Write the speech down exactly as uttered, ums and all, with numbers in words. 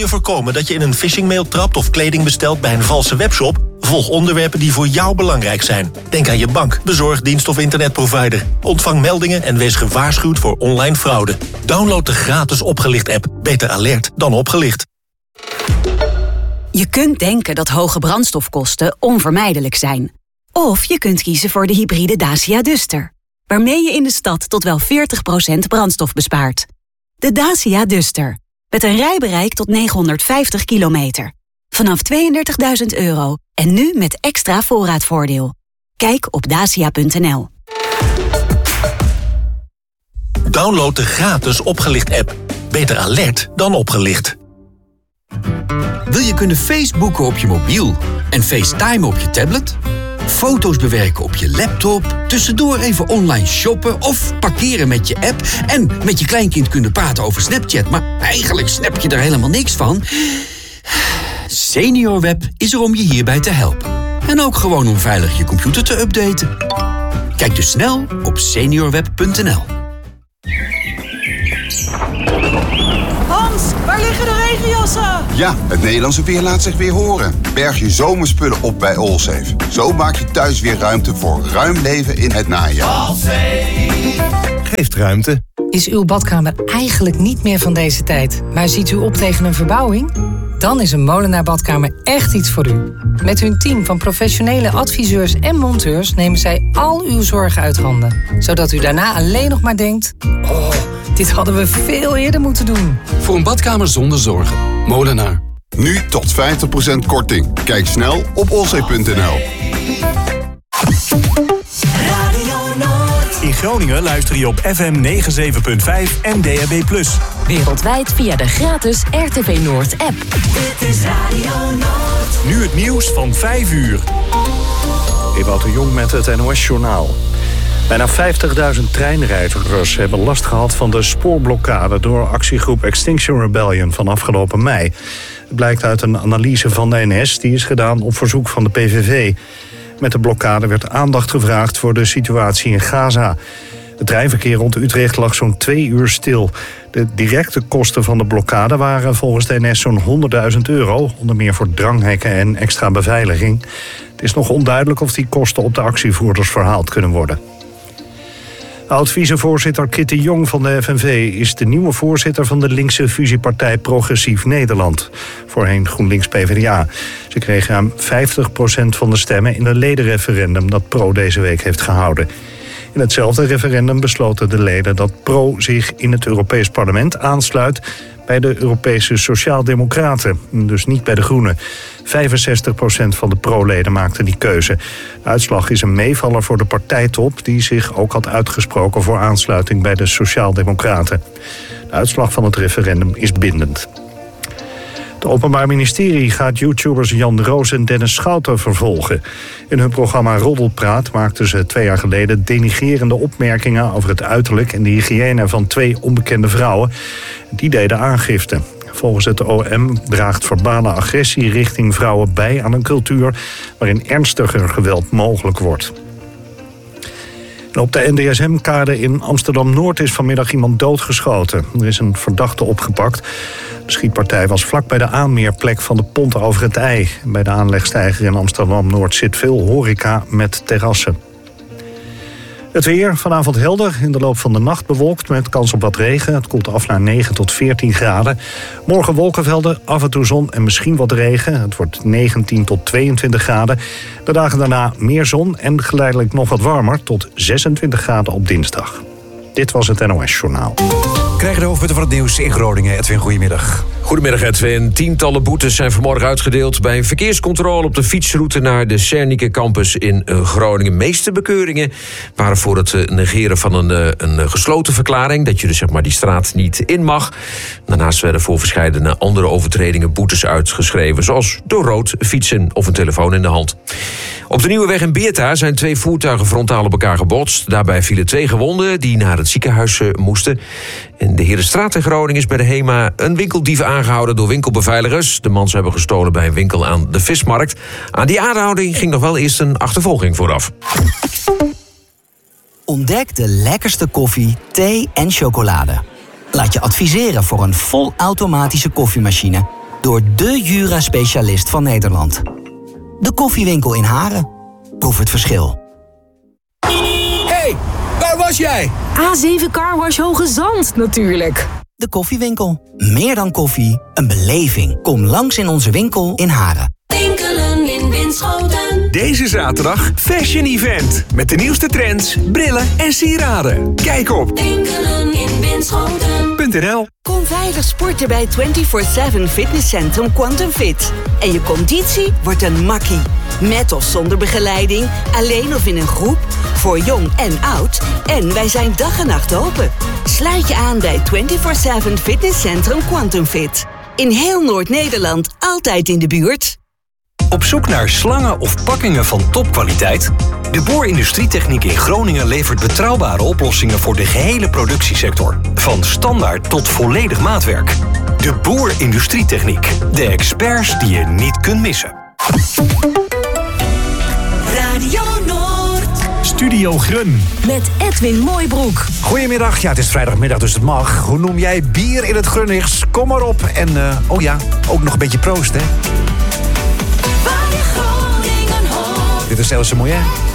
je voorkomen dat je in een phishingmail trapt of kleding bestelt bij een valse webshop? Volg onderwerpen die voor jou belangrijk zijn. Denk aan je bank, bezorgdienst of internetprovider. Ontvang meldingen en wees gewaarschuwd voor online fraude. Download de gratis Opgelicht-app. Beter alert dan opgelicht. Je kunt denken dat hoge brandstofkosten onvermijdelijk zijn. Of je kunt kiezen voor de hybride Dacia Duster, waarmee je in de stad tot wel veertig procent brandstof bespaart. De Dacia Duster, met een rijbereik tot negenhonderdvijftig kilometer. Vanaf tweeëndertigduizend euro en nu met extra voorraadvoordeel. Kijk op dacia punt n l. Download de gratis Opgelicht-app. Beter alert dan opgelicht. Wil je kunnen Facebooken op je mobiel en FaceTime op je tablet? Foto's bewerken op je laptop, tussendoor even online shoppen of parkeren met je app en met je kleinkind kunnen praten over Snapchat, maar eigenlijk snap je er helemaal niks van? SeniorWeb is er om je hierbij te helpen. En ook gewoon om veilig je computer te updaten. Kijk dus snel op seniorweb punt n l. Hans, waar liggen de regenjassen? Ja, het Nederlandse weer laat zich weer horen. Berg je zomerspullen op bij Allsafe. Zo maak je thuis weer ruimte voor ruim leven in het najaar. Allsafe geeft ruimte. Is uw badkamer eigenlijk niet meer van deze tijd, maar ziet u op tegen een verbouwing? Dan is een Molenaar Badkamer echt iets voor u. Met hun team van professionele adviseurs en monteurs nemen zij al uw zorgen uit handen. Zodat u daarna alleen nog maar denkt: oh, dit hadden we veel eerder moeten doen. Voor een badkamer zonder zorgen. Molenaar. Nu tot vijftig procent korting. Kijk snel op allsafe punt n l. In Groningen luister je op F M negenenzeventig punt vijf en D A B plus. Wereldwijd via de gratis R T V Noord app. Dit is Radio Noord. Nu het nieuws van vijf uur. Ewout de Jong met het N O S-journaal. Bijna vijftigduizend treinreizigers hebben last gehad van de spoorblokkade door actiegroep Extinction Rebellion van afgelopen mei. Het blijkt uit een analyse van de N S, die is gedaan op verzoek van de P V V. Met de blokkade werd aandacht gevraagd voor de situatie in Gaza. Het treinverkeer rond Utrecht lag zo'n twee uur stil. De directe kosten van de blokkade waren volgens de N S zo'n honderdduizend euro... onder meer voor dranghekken en extra beveiliging. Het is nog onduidelijk of die kosten op de actievoerders verhaald kunnen worden. Oud-vicevoorzitter Kitty Jong van de F N V is de nieuwe voorzitter van de linkse fusiepartij Progressief Nederland. Voorheen GroenLinks P v d A. Ze kreeg ruim vijftig procent van de stemmen in een ledenreferendum dat Pro deze week heeft gehouden. In hetzelfde referendum besloten de leden dat Pro zich in het Europees Parlement aansluit bij de Europese Sociaaldemocraten, dus niet bij de Groenen. vijfenzestig procent van de Pro-leden maakte die keuze. De uitslag is een meevaller voor de partijtop, die zich ook had uitgesproken voor aansluiting bij de Sociaaldemocraten. De uitslag van het referendum is bindend. Het Openbaar Ministerie gaat YouTubers Jan Roos en Dennis Schouten vervolgen. In hun programma Roddelpraat maakten ze twee jaar geleden denigrerende opmerkingen over het uiterlijk en de hygiëne van twee onbekende vrouwen. Die deden aangifte. Volgens het O M draagt verbale agressie richting vrouwen bij aan een cultuur waarin ernstiger geweld mogelijk wordt. En op de N D S M-kade in Amsterdam-Noord is vanmiddag iemand doodgeschoten. Er is een verdachte opgepakt. De schietpartij was vlak bij de aanmeerplek van de Pont over het IJ. Bij de aanlegsteiger in Amsterdam-Noord zit veel horeca met terrassen. Het weer, vanavond helder, in de loop van de nacht bewolkt met kans op wat regen. Het koelt af naar negen tot veertien graden. Morgen wolkenvelden, af en toe zon en misschien wat regen. Het wordt negentien tot tweeëntwintig graden. De dagen daarna meer zon en geleidelijk nog wat warmer tot zesentwintig graden op dinsdag. Dit was het N O S-journaal. Krijgen de hoofdpunten van het nieuws in Groningen. Edwin, goedemiddag. Goedemiddag Edwin. Tientallen boetes zijn vanmorgen uitgedeeld bij een verkeerscontrole op de fietsroute naar de Zernike campus in Groningen. De meeste bekeuringen waren voor het negeren van een, een gesloten verklaring, dat je dus zeg maar die straat niet in mag. Daarnaast werden voor verschillende andere overtredingen boetes uitgeschreven, zoals door rood fietsen of een telefoon in de hand. Op de Nieuwe Weg in Beerta zijn twee voertuigen frontaal op elkaar gebotst. Daarbij vielen twee gewonden die naar het ziekenhuis moesten. In de Herenstraat in Groningen is bij de HEMA een winkeldief aangehouden door winkelbeveiligers. De man zou hebben gestolen bij een winkel aan de Vismarkt. Aan die aanhouding ging nog wel eerst een achtervolging vooraf. Ontdek de lekkerste koffie, thee en chocolade. Laat je adviseren voor een volautomatische koffiemachine door de Jura-specialist van Nederland. De Koffiewinkel in Haren. Proef het verschil. Hey, waar was jij? A zeven Carwash Hoge Zand, natuurlijk. De Koffiewinkel. Meer dan koffie, een beleving. Kom langs in onze winkel in Haren. Winkelen in Winschoten. Deze zaterdag Fashion Event. Met de nieuwste trends, brillen en sieraden. Kijk op Winkelen in Winschoten. .nl. Kom veilig sporten bij vierentwintig zeven Fitnesscentrum Quantum Fit. En je conditie wordt een makkie. Met of zonder begeleiding, alleen of in een groep, voor jong en oud. En wij zijn dag en nacht open. Sluit je aan bij vierentwintig zeven Fitnesscentrum Quantum Fit. In heel Noord-Nederland, altijd in de buurt. Op zoek naar slangen of pakkingen van topkwaliteit? De Boer Industrietechniek in Groningen levert betrouwbare oplossingen voor de gehele productiesector. Van standaard tot volledig maatwerk. De Boer Industrietechniek. De experts die je niet kunt missen. Radio Noord. Studio Grun. Met Edwin Mooibroek. Goedemiddag, ja, het is vrijdagmiddag, dus het mag. Hoe noem jij bier in het Grunnigs? Kom maar op. En, uh, oh ja, ook nog een beetje proost, hè? Waar je Groningen hoort. Dit is Else Moyen.